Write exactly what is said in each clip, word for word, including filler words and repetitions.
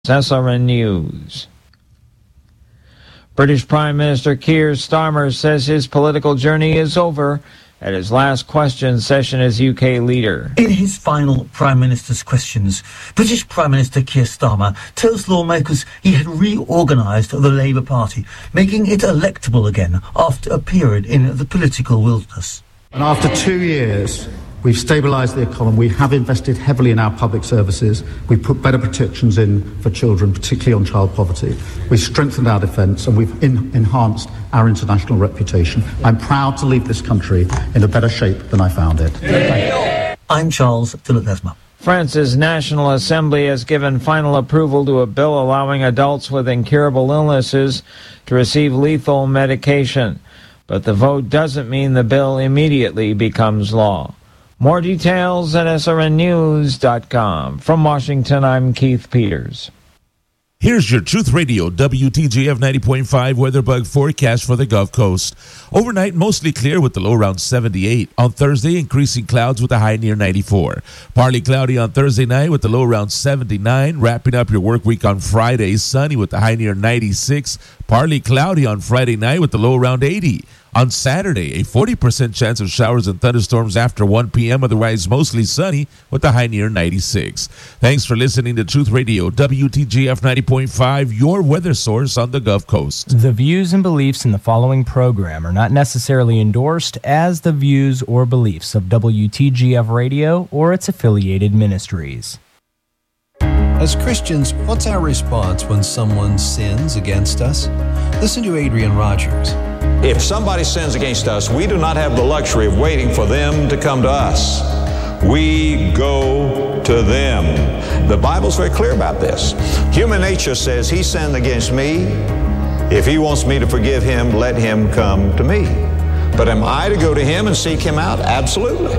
S R N News. British Prime Minister Keir Starmer says his political journey is over at his last question session as U K leader. In his final Prime Minister's questions, British Prime Minister Keir Starmer tells lawmakers he had reorganised the Labour Party, making it electable again after a period in the political wilderness. And after two years, we've stabilised the economy, we have invested heavily in our public services, we've put better protections in for children, particularly on child poverty, we've strengthened our defence and we've in- enhanced our international reputation. I'm proud to leave this country in a better shape than I found it. Yeah. I'm Charles Philip-Desma. France's National Assembly has given final approval to a bill allowing adults with incurable illnesses to receive lethal medication. But the vote doesn't mean the bill immediately becomes law. More details at S R N news dot com. From Washington, I'm Keith Peters. Here's your Truth Radio W T G F ninety point five weather bug forecast for the Gulf Coast. Overnight, mostly clear with the low around seventy-eight. On Thursday, increasing clouds with a high near ninety-four. Partly cloudy on Thursday night with the low around seventy-nine. Wrapping up your work week on Friday, sunny with the high near ninety-six. Partly cloudy on Friday night with the low around eighty. On Saturday, a forty percent chance of showers and thunderstorms after one p.m., otherwise mostly sunny with a high near ninety-six. Thanks for listening to Truth Radio W T G F ninety point five, your weather source on the Gulf Coast. The views and beliefs in the following program are not necessarily endorsed as the views or beliefs of W T G F Radio or its affiliated ministries. As Christians, what's our response when someone sins against us? Listen to Adrian Rogers. If somebody sins against us, we do not have the luxury of waiting for them to come to us. We go to them. The Bible's very clear about this. Human nature says, he sinned against me. If he wants me to forgive him, let him come to me. But am I to go to him and seek him out? Absolutely.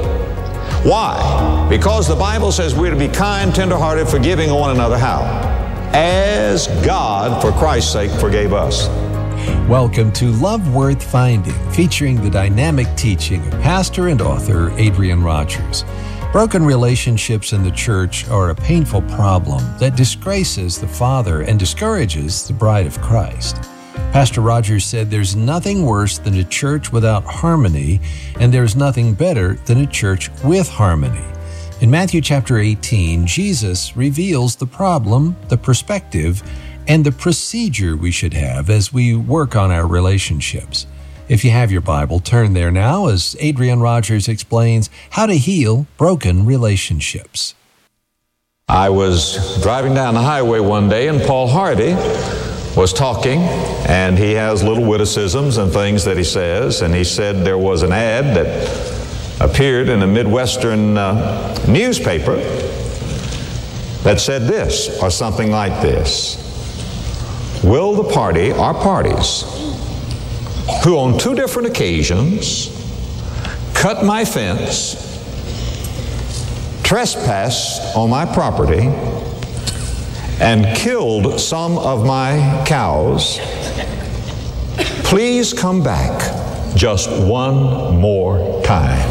Why? Because the Bible says we're to be kind, tenderhearted, forgiving one another. How? As God, for Christ's sake, forgave us. Welcome to Love Worth Finding, featuring the dynamic teaching of pastor and author Adrian Rogers. Broken relationships in the church are a painful problem that disgraces the Father and discourages the bride of Christ. Pastor Rogers said there's nothing worse than a church without harmony, and there's nothing better than a church with harmony. In Matthew chapter eighteen, Jesus reveals the problem, the perspective, and the procedure we should have as we work on our relationships. If you have your Bible, turn there now as Adrian Rogers explains how to heal broken relationships. I was driving down the highway one day, and Paul Hardy was talking, and he has little witticisms and things that he says, and he said there was an ad that appeared in a Midwestern uh, newspaper that said this, or something like this. Will the party, or parties, who on two different occasions cut my fence, trespassed on my property, and killed some of my cows, please come back just one more time?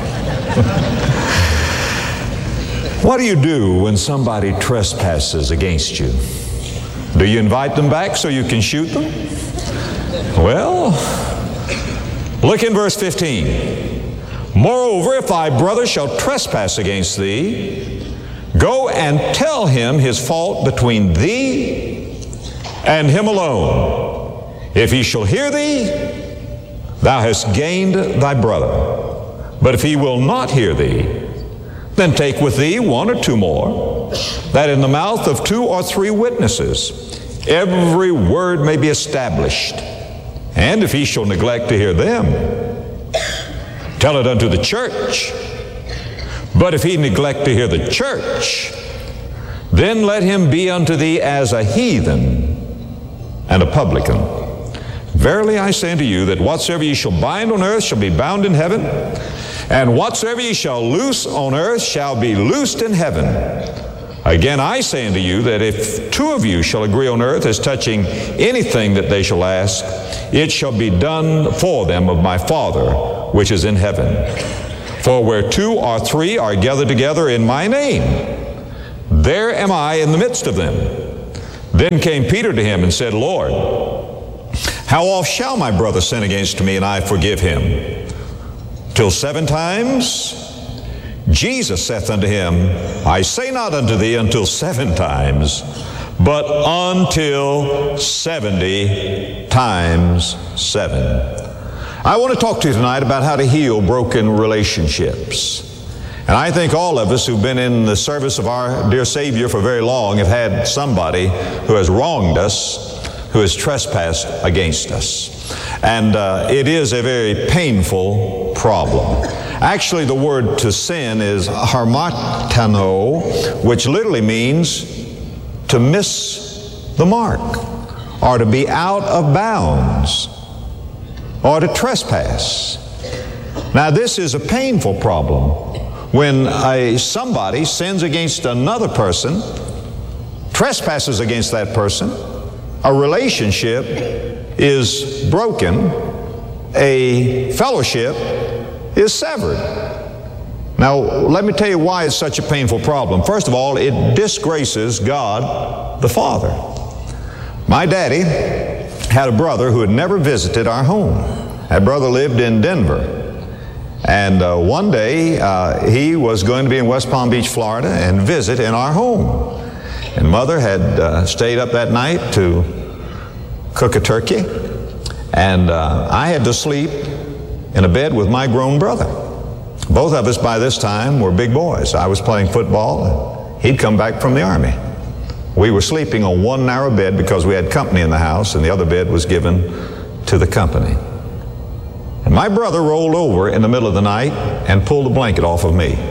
What do you do when somebody trespasses against you? Do you invite them back so you can shoot them? Well, look in verse fifteen. Moreover, if thy brother shall trespass against thee, go and tell him his fault between thee and him alone. If he shall hear thee, thou hast gained thy brother. But if he will not hear thee, then take with thee one or two more, that in the mouth of two or three witnesses every word may be established. And if he shall neglect to hear them, tell it unto the church. But if he neglect to hear the church, then let him be unto thee as a heathen and a publican. Verily I say unto you, that whatsoever ye shall bind on earth shall be bound in heaven, and whatsoever ye shall loose on earth shall be loosed in heaven. Again I say unto you, that if two of you shall agree on earth as touching anything that they shall ask, it shall be done for them of my Father which is in heaven. For where two or three are gathered together in my name, there am I in the midst of them. Then came Peter to him and said, Lord, how oft shall my brother sin against me and I forgive him? Till seven times? Jesus saith unto him, I say not unto thee until seven times, but until seventy times seven. I want to talk to you tonight about how to heal broken relationships. And I think all of us who've been in the service of our dear Savior for very long have had somebody who has wronged us, who has trespassed against us. And uh, it is a very painful problem. Actually, the word to sin is harmatano, which literally means to miss the mark, or to be out of bounds, or to trespass. Now, this is a painful problem. When a, somebody sins against another person, trespasses against that person, a relationship is broken, a fellowship is severed. Now, let me tell you why it's such a painful problem. First of all, it disgraces God the Father. My daddy had a brother who had never visited our home. That brother lived in Denver. And uh, one day, uh, he was going to be in West Palm Beach, Florida, and visit in our home. And Mother had uh, stayed up that night to cook a turkey. And uh, I had to sleep in a bed with my grown brother. Both of us by this time were big boys. I was playing football, and he'd come back from the Army. We were sleeping on one narrow bed because we had company in the house, and the other bed was given to the company. And my brother rolled over in the middle of the night and pulled the blanket off of me.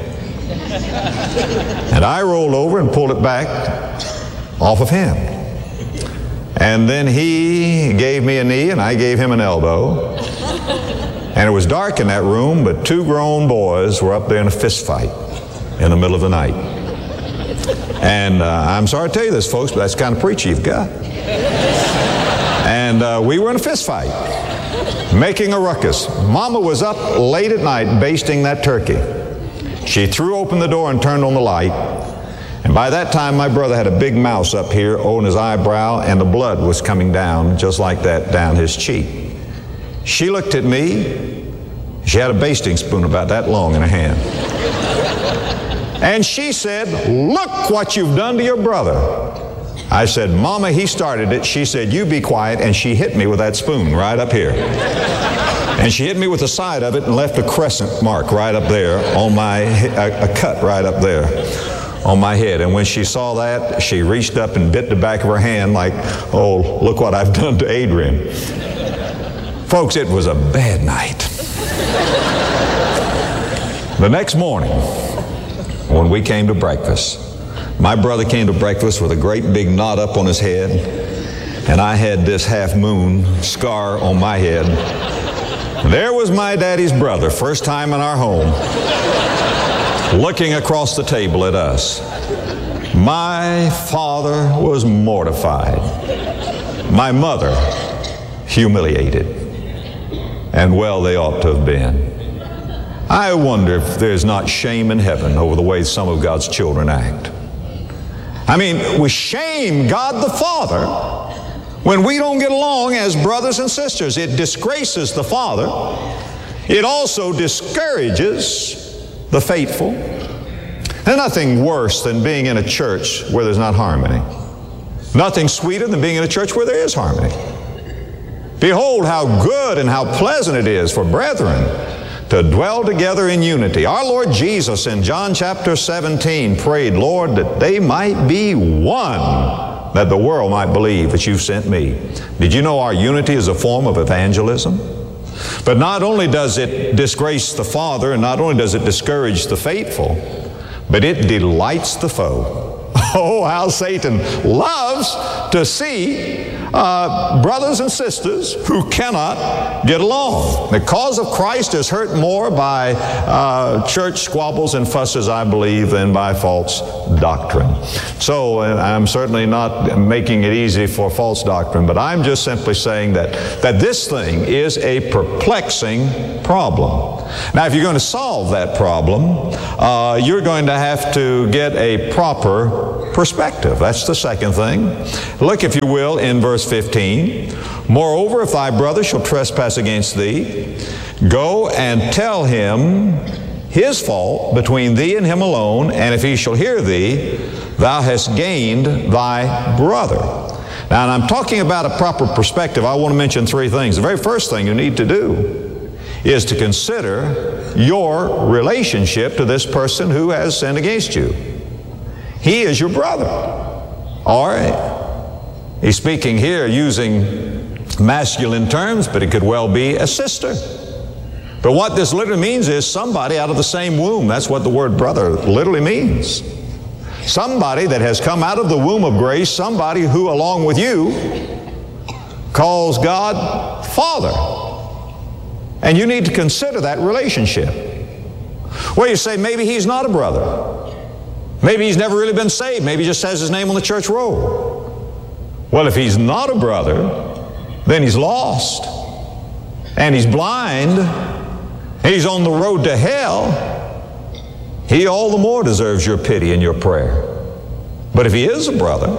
And I rolled over and pulled it back off of him. And then he gave me a knee and I gave him an elbow. And it was dark in that room, but two grown boys were up there in a fist fight in the middle of the night. And uh, I'm sorry to tell you this, folks, but that's the kind of preacher you've got. And uh, we were in a fist fight, making a ruckus. Mama was up late at night basting that turkey. She threw open the door and turned on the light. And by that time, my brother had a big mouse up here on his eyebrow, and the blood was coming down just like that down his cheek. She looked at me. She had a basting spoon about that long in her hand. And she said, "Look what you've done to your brother." I said, "Mama, he started it." She said, "You be quiet," and she hit me with that spoon right up here. And she hit me with the side of it and left a crescent mark right up there on my, a, a cut right up there on my head. And when she saw that, she reached up and bit the back of her hand like, "Oh, look what I've done to Adrian." Folks, it was a bad night. The next morning, when we came to breakfast, my brother came to breakfast with a great big knot up on his head, and I had this half moon scar on my head. There was my daddy's brother, first time in our home, looking across the table at us. My father was mortified. My mother humiliated. And well, they ought to have been. I wonder if there's not shame in heaven over the way some of God's children act. I mean, we shame God the Father when we don't get along as brothers and sisters. It disgraces the Father. It also discourages the faithful. There's nothing worse than being in a church where there's not harmony. Nothing sweeter than being in a church where there is harmony. Behold how good and how pleasant it is for brethren to dwell together in unity. Our Lord Jesus in John chapter seventeen prayed, "Lord, that they might be one, that the world might believe that you've sent me." Did you know our unity is a form of evangelism? But not only does it disgrace the Father, and not only does it discourage the faithful, but it delights the foe. Oh, how Satan loves to see uh, brothers and sisters who cannot get along. The cause of Christ is hurt more by uh, church squabbles and fusses, I believe, than by false doctrine. So uh, I'm certainly not making it easy for false doctrine, but I'm just simply saying that, that this thing is a perplexing problem. Now, if you're going to solve that problem, uh, you're going to have to get a proper perspective. That's the second thing. Look, if you will, in verse fifteen. Moreover, if thy brother shall trespass against thee, go and tell him his fault between thee and him alone, and if he shall hear thee, thou hast gained thy brother. Now, and I'm talking about a proper perspective. I want to mention three things. The very first thing you need to do is to consider your relationship to this person who has sinned against you. He is your brother. All right. He's speaking here using masculine terms, but it could well be a sister. But what this literally means is somebody out of the same womb. That's what the word brother literally means. Somebody that has come out of the womb of grace, somebody who, along with you, calls God Father. And you need to consider that relationship. Well, you say, maybe he's not a brother. Maybe he's never really been saved. Maybe he just has his name on the church roll. Well, if he's not a brother, then he's lost. And he's blind. He's on the road to hell. He all the more deserves your pity and your prayer. But if he is a brother,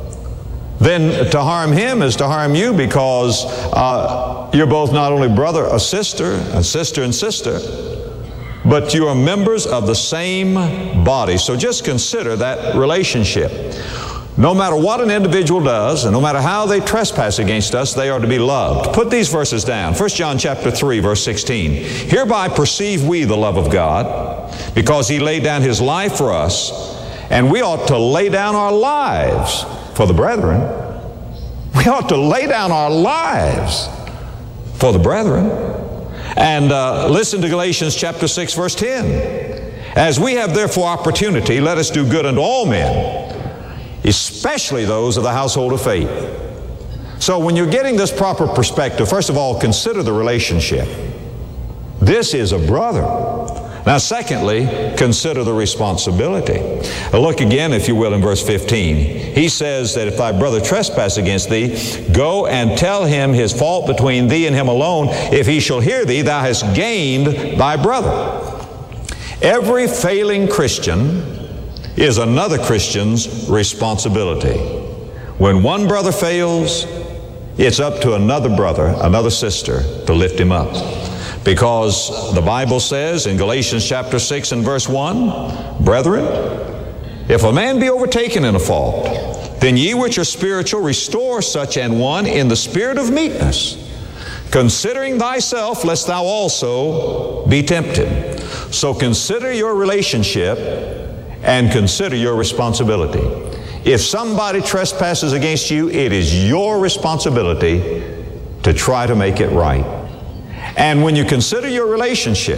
then to harm him is to harm you, because uh, you're both not only brother or sister, a sister and sister, but you are members of the same body. So just consider that relationship. No matter what an individual does, and no matter how they trespass against us, they are to be loved. Put these verses down. First John chapter three, verse sixteen. Hereby perceive we the love of God, because He laid down His life for us, and we ought to lay down our lives for the brethren. We ought to lay down our lives for the brethren. And uh, listen to Galatians chapter six, verse ten. As we have therefore opportunity, let us do good unto all men, especially those of the household of faith. So when you're getting this proper perspective, first of all, consider the relationship. This is a brother. Now, secondly, consider the responsibility. Now look again, if you will, in verse fifteen. He says that if thy brother trespass against thee, go and tell him his fault between thee and him alone. If he shall hear thee, thou hast gained thy brother. Every failing Christian is another Christian's responsibility. When one brother fails, it's up to another brother, another sister, to lift him up. Because the Bible says in Galatians chapter six and verse one, brethren, if a man be overtaken in a fault, then ye which are spiritual restore such an one in the spirit of meekness, considering thyself, lest thou also be tempted. So consider your relationship and consider your responsibility. If somebody trespasses against you, it is your responsibility to try to make it right. And when you consider your relationship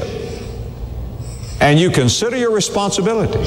and you consider your responsibility,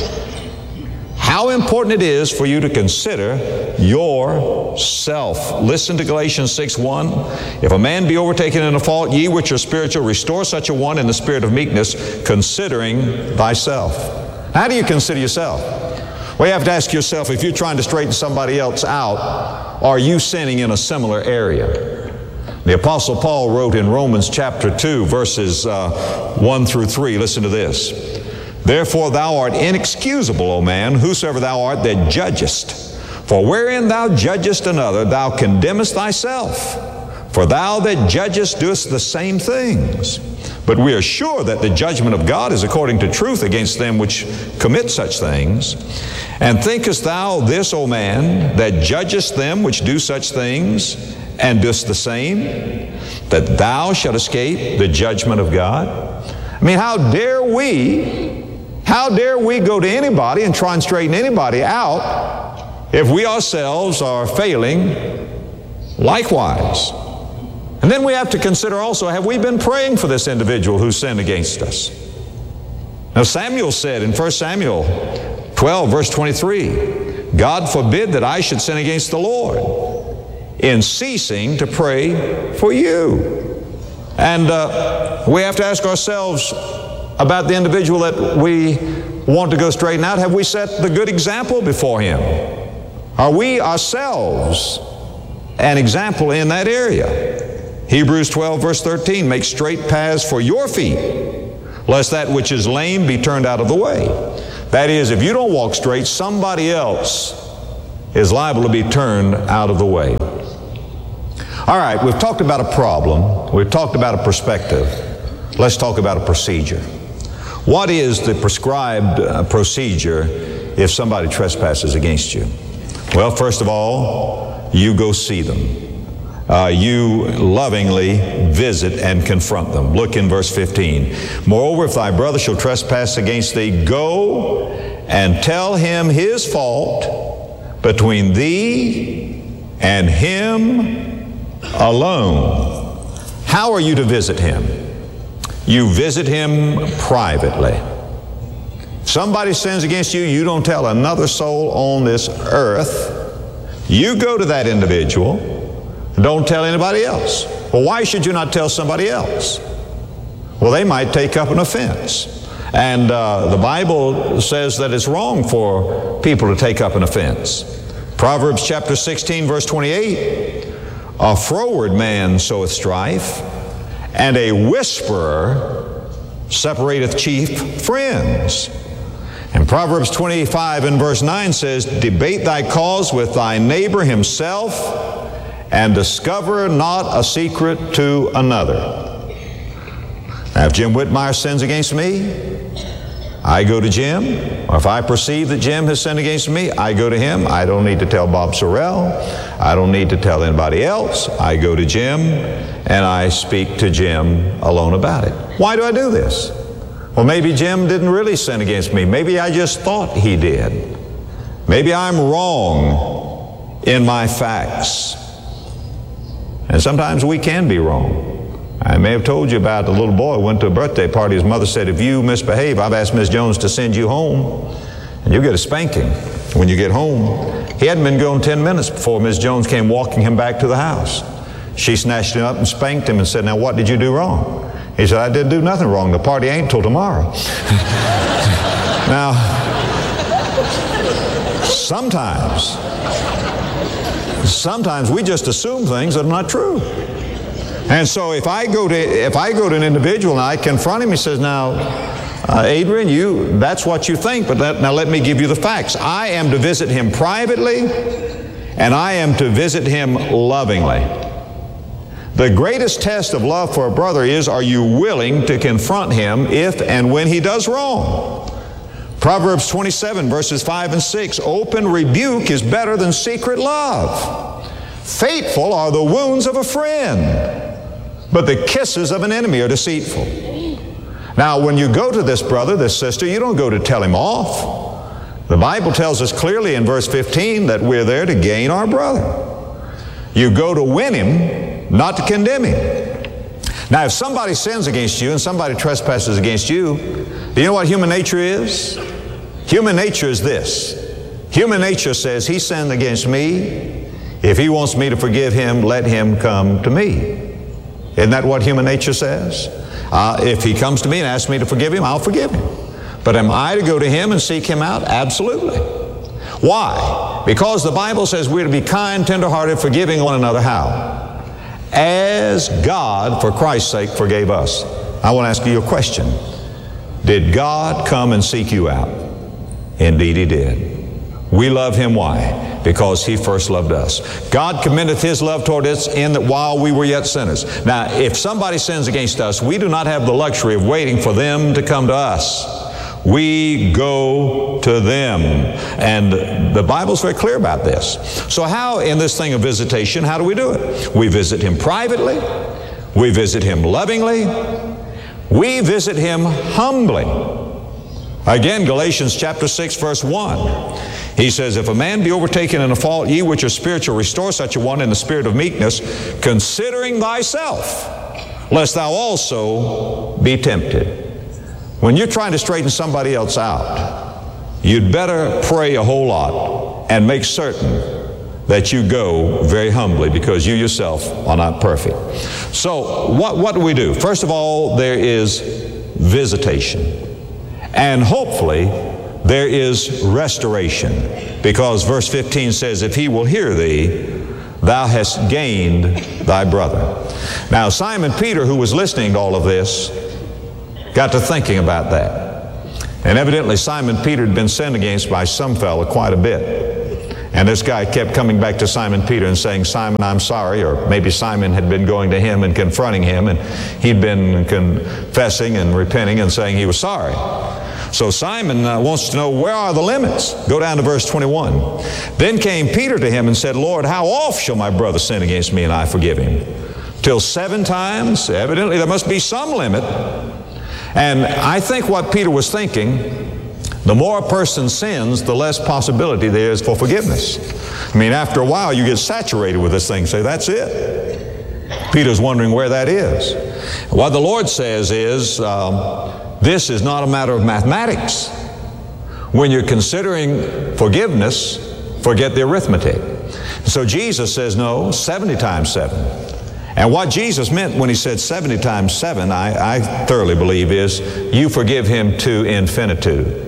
how important it is for you to consider yourself. Listen to Galatians six one. If a man be overtaken in a fault, ye which are spiritual, restore such a one in the spirit of meekness, considering thyself. How do you consider yourself? Well, you have to ask yourself, if you're trying to straighten somebody else out, are you sinning in a similar area? The Apostle Paul wrote in Romans chapter two, verses uh, one through three, listen to this. Therefore thou art inexcusable, O man, whosoever thou art that judgest. For wherein thou judgest another, thou condemnest thyself. For thou that judgest doest the same things. But we are sure that the judgment of God is according to truth against them which commit such things. And thinkest thou this, O man, that judgest them which do such things, and doest the same, that thou shalt escape the judgment of God? I mean, how dare we, how dare we go to anybody and try and straighten anybody out if we ourselves are failing likewise? And then we have to consider also, have we been praying for this individual who sinned against us? Now Samuel said in First Samuel twelve, verse twenty-three, God forbid that I should sin against the Lord in ceasing to pray for you. And uh, we have to ask ourselves about the individual that we want to go straighten out. Have we set the good example before him? Are we ourselves an example in that area? Hebrews twelve, verse thirteen, make straight paths for your feet, lest that which is lame be turned out of the way. That is, if you don't walk straight, somebody else is liable to be turned out of the way. All right, we've talked about a problem. We've talked about a perspective. Let's talk about a procedure. What is the prescribed uh, procedure if somebody trespasses against you? Well, first of all, you go see them. Uh, you lovingly visit and confront them. Look in verse fifteen. Moreover, if thy brother shall trespass against thee, go and tell him his fault between thee and him alone. How are you to visit him? You visit him privately. Somebody sins against you, you don't tell another soul on this earth. You go to that individual. Don't tell anybody else. Well, why should you not tell somebody else? Well, they might take up an offense. And uh, the Bible says that it's wrong for people to take up an offense. Proverbs chapter sixteen, verse twenty-eight, a froward man soweth strife, and a whisperer separateth chief friends. And Proverbs twenty-five and verse nine says, debate thy cause with thy neighbor himself, and discover not a secret to another. Now, if Jim Whitmire sins against me, I go to Jim. Or if I perceive that Jim has sinned against me, I go to him. I don't need to tell Bob Sorrell. I don't need to tell anybody else. I go to Jim, and I speak to Jim alone about it. Why do I do this? Well, maybe Jim didn't really sin against me. Maybe I just thought he did. Maybe I'm wrong in my facts. And sometimes we can be wrong. I may have told you about the little boy who went to a birthday party. His mother said, if you misbehave, I've asked Miss Jones to send you home, and you'll get a spanking when you get home. He hadn't been gone ten minutes before Miss Jones came walking him back to the house. She snatched him up and spanked him and said, now what did you do wrong? He said, I didn't do nothing wrong. The party ain't till tomorrow. Now, sometimes, sometimes we just assume things that are not true. And so if I go to if I go to an individual and I confront him, he says, now, uh, Adrian, you that's what you think, but that, now let me give you the facts. I am to visit him privately, and I am to visit him lovingly. The greatest test of love for a brother is, are you willing to confront him if and when he does wrong? Proverbs twenty-seven, verses five and six, open rebuke is better than secret love. Faithful are the wounds of a friend, but the kisses of an enemy are deceitful. Now, when you go to this brother, this sister, you don't go to tell him off. The Bible tells us clearly in verse fifteen that we're there to gain our brother. You go to win him, not to condemn him. Now, if somebody sins against you and somebody trespasses against you, do you know what human nature is? Human nature is this. Human nature says, he sinned against me. If he wants me to forgive him, let him come to me. Isn't that what human nature says? Uh, if he comes to me and asks me to forgive him, I'll forgive him. But am I to go to him and seek him out? Absolutely. Why? Because the Bible says we're to be kind, tender-hearted, forgiving one another. How? As God, for Christ's sake, forgave us. I want to ask you a question. Did God come and seek you out? Indeed he did. We love him. Why? Because he first loved us. God commendeth his love toward us in that while we were yet sinners. Now, if somebody sins against us, we do not have the luxury of waiting for them to come to us. We go to them. And the Bible's very clear about this. So how, in this thing of visitation, how do we do it? We visit him privately. We visit him lovingly. We visit him humbly. Again, Galatians chapter six, verse one. He says, if a man be overtaken in a fault, ye which are spiritual, restore such a one in the spirit of meekness, considering thyself, lest thou also be tempted. When you're trying to straighten somebody else out, you'd better pray a whole lot and make certain that you go very humbly, because you yourself are not perfect. So what, what do we do? First of all, there is visitation. And hopefully there is restoration, because verse fifteen says, if he will hear thee, thou hast gained thy brother. Now Simon Peter, who was listening to all of this, got to thinking about that. And evidently Simon Peter had been sinned against by some fella quite a bit. And this guy kept coming back to Simon Peter and saying, Simon, I'm sorry. Or maybe Simon had been going to him and confronting him, and he'd been confessing and repenting and saying he was sorry. So Simon uh, wants to know, where are the limits? Go down to verse twenty-one. Then came Peter to him and said, Lord, how oft shall my brother sin against me and I forgive him? Till seven times? Evidently there must be some limit. And I think what Peter was thinking, the more a person sins, the less possibility there is for forgiveness. I mean, after a while, you get saturated with this thing. Say, that's it. Peter's wondering where that is. What the Lord says is, um, this is not a matter of mathematics. When you're considering forgiveness, forget the arithmetic. So Jesus says, no, seventy times seven. And what Jesus meant when he said seventy times seven, I, I thoroughly believe, is you forgive him to infinitude.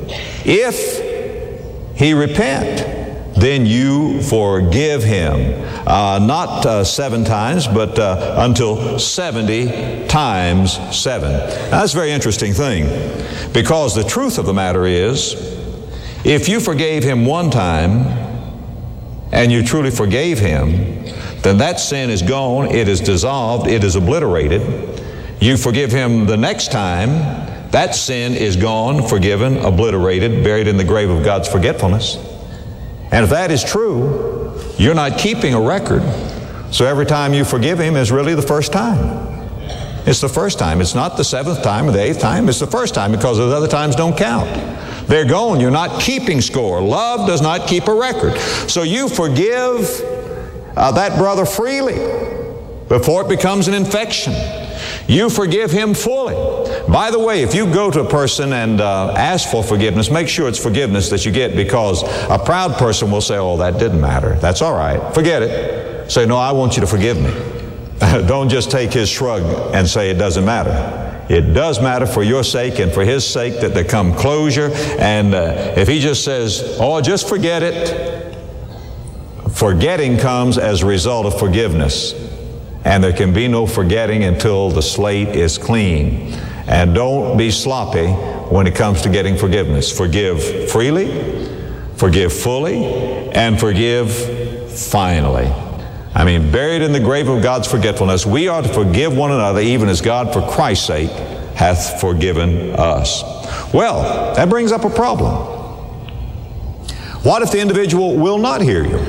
If he repent, then you forgive him. Uh, not uh, seven times, but uh, until seventy times seven. Now, that's a very interesting thing, because the truth of the matter is, if you forgave him one time, and you truly forgave him, then that sin is gone, it is dissolved, it is obliterated. You forgive him the next time, that sin is gone, forgiven, obliterated, buried in the grave of God's forgetfulness. And if that is true, you're not keeping a record. So every time you forgive him is really the first time. It's the first time. It's not the seventh time or the eighth time. It's the first time, because those other times don't count. They're gone. You're not keeping score. Love does not keep a record. So you forgive uh, that brother freely before it becomes an infection. You forgive him fully. By the way, if you go to a person and uh, ask for forgiveness, make sure it's forgiveness that you get, because a proud person will say, oh, that didn't matter. That's all right. Forget it. Say, no, I want you to forgive me. Don't just take his shrug and say it doesn't matter. It does matter for your sake and for his sake that there come closure. And uh, if he just says, oh, just forget it, forgetting comes as a result of forgiveness. And there can be no forgetting until the slate is clean. And don't be sloppy when it comes to getting forgiveness. Forgive freely, forgive fully, and forgive finally. I mean, buried in the grave of God's forgetfulness, we are to forgive one another, even as God, for Christ's sake, hath forgiven us. Well, that brings up a problem. What if the individual will not hear you?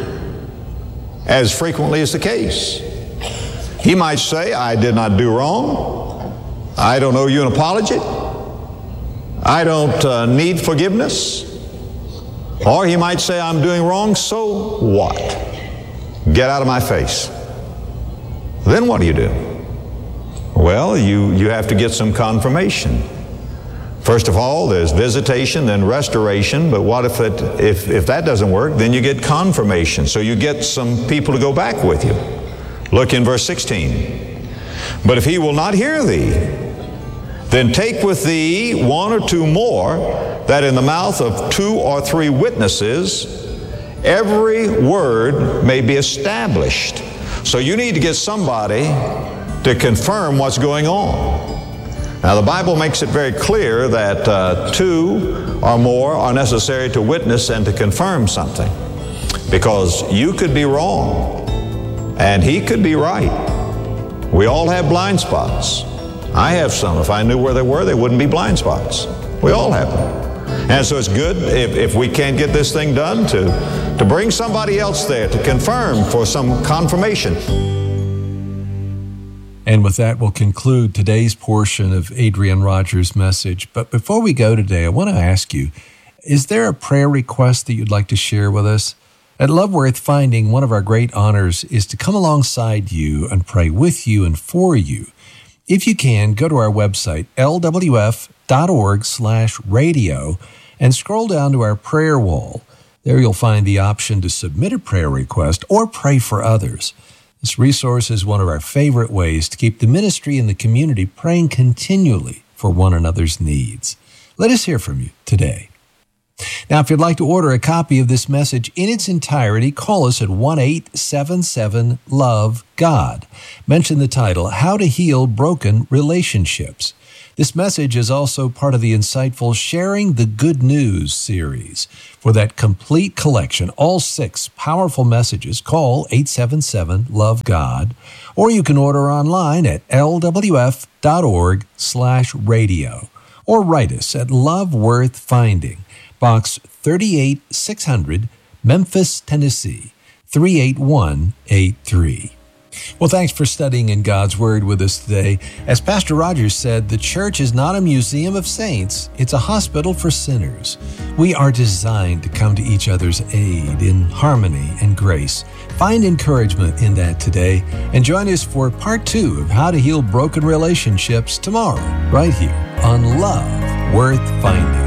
As frequently is the case. He might say, I did not do wrong. I don't owe you an apology. I don't uh, need forgiveness. Or he might say, I'm doing wrong, so what? Get out of my face. Then what do you do? Well, you, you have to get some confirmation. First of all, there's visitation, then restoration. But what if, it, if, if that doesn't work? Then you get confirmation. So you get some people to go back with you. Look in verse sixteen. But if he will not hear thee, then take with thee one or two more, that in the mouth of two or three witnesses every word may be established. So you need to get somebody to confirm what's going on. Now the Bible makes it very clear that uh, two or more are necessary to witness and to confirm something. Because you could be wrong and he could be right. We all have blind spots. I have some. If I knew where they were, they wouldn't be blind spots. We all have them. And so it's good if, if we can't get this thing done to, to bring somebody else there to confirm for some confirmation. And with that, we'll conclude today's portion of Adrian Rogers' message. But before we go today, I want to ask you, is there a prayer request that you'd like to share with us? At Love Worth Finding, one of our great honors is to come alongside you and pray with you and for you. If you can, go to our website, L W F dot org slash radio, and scroll down to our prayer wall. There you'll find the option to submit a prayer request or pray for others. This resource is one of our favorite ways to keep the ministry and the community praying continually for one another's needs. Let us hear from you today. Now, if you'd like to order a copy of this message in its entirety, call us at one eight seven seven love God. Mention the title, How to Heal Broken Relationships. This message is also part of the insightful Sharing the Good News series. For that complete collection, all six powerful messages, call eight seven seven, love God, or you can order online at l w f dot org slash radio, or write us at Love Worth Finding, Box thirty-eight six hundred, Memphis, Tennessee, three eight one eight three. Well, thanks for studying in God's Word with us today. As Pastor Rogers said, the church is not a museum of saints, it's a hospital for sinners. We are designed to come to each other's aid in harmony and grace. Find encouragement in that today, and join us for part two of How to Heal Broken Relationships tomorrow, right here on Love Worth Finding.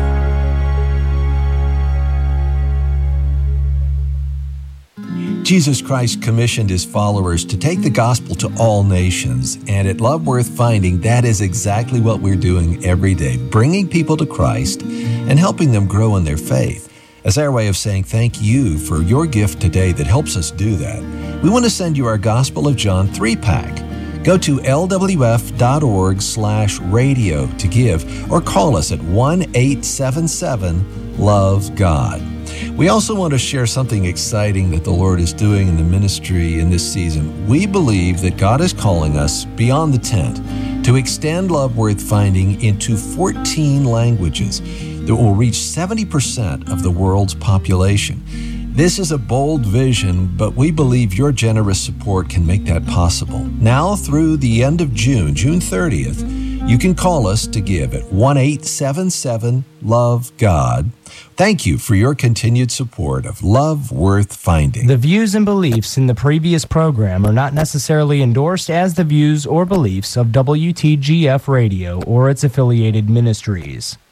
Jesus Christ commissioned his followers to take the gospel to all nations, and at Love Worth Finding, that is exactly what we're doing every day, bringing people to Christ and helping them grow in their faith. As our way of saying thank you for your gift today that helps us do that, we want to send you our Gospel of John three-pack. Go to l w f dot org slash radio to give, or call us at one eight seven seven, love God. We also want to share something exciting that the Lord is doing in the ministry in this season. We believe that God is calling us beyond the tent to extend Love Worth Finding into fourteen languages that will reach seventy percent of the world's population. This is a bold vision, but we believe your generous support can make that possible. Now through the end of June, June thirtieth, you can call us to give at one eight seven seven, love God. Thank you for your continued support of Love Worth Finding. The views and beliefs in the previous program are not necessarily endorsed as the views or beliefs of W T G F Radio or its affiliated ministries.